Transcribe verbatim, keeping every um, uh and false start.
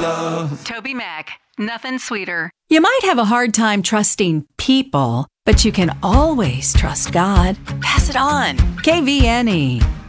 love. Toby Mac, nothing sweeter. You might have a hard time trusting people, but you can always trust God. Pass it on. K V N E.